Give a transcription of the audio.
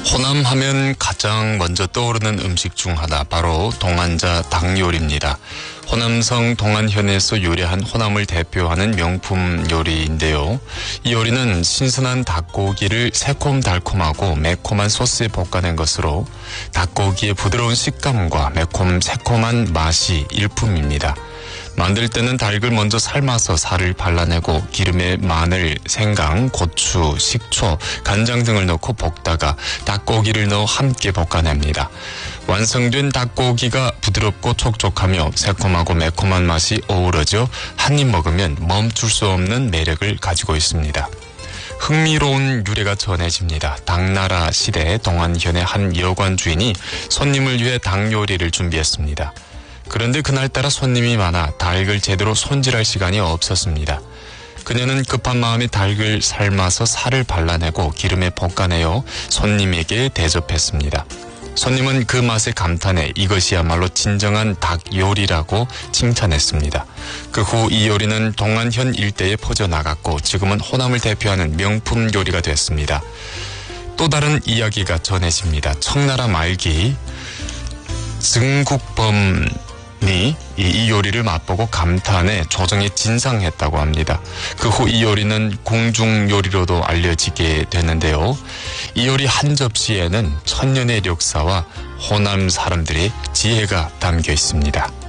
호남하면 가장 먼저 떠오르는 음식 중 하나, 바로 동안자 닭 요리입니다. 호남성 동안현에서 요리한 호남을 대표하는 명품 요리인데요. 이 요리는 신선한 닭고기를 새콤달콤하고 매콤한 소스에 볶아낸 것으로 닭고기의 부드러운 식감과 새콤한 맛이 일품입니다. 만들 때는 닭을 먼저 삶아서 살을 발라내고 기름에 마늘, 생강, 고추, 식초, 간장 등을 넣고 볶다가 닭고기를 넣어 함께 볶아냅니다. 완성된 닭고기가 부드럽고 촉촉하며 새콤하고 매콤한 맛이 어우러져 한 입 먹으면 멈출 수 없는 매력을 가지고 있습니다. 흥미로운 유래가 전해집니다. 당나라 시대 동안현의 한 여관 주인이 손님을 위해 닭 요리를 준비했습니다. 그런데 그날따라 손님이 많아 닭을 제대로 손질할 시간이 없었습니다. 그녀는 급한 마음에 닭을 삶아서 살을 발라내고 기름에 볶아내어 손님에게 대접했습니다. 손님은 그 맛에 감탄해 이것이야말로 진정한 닭 요리라고 칭찬했습니다. 그 후 이 요리는 동안현 일대에 퍼져나갔고 지금은 호남을 대표하는 명품 요리가 됐습니다. 또 다른 이야기가 전해집니다. 청나라 말기 증국범이 이 요리를 맛보고 감탄해 조정에 진상했다고 합니다. 그 후 이 요리는 궁중 요리로도 알려지게 되는데요. 이 요리 한 접시에는 천년의 역사와 호남 사람들의 지혜가 담겨 있습니다.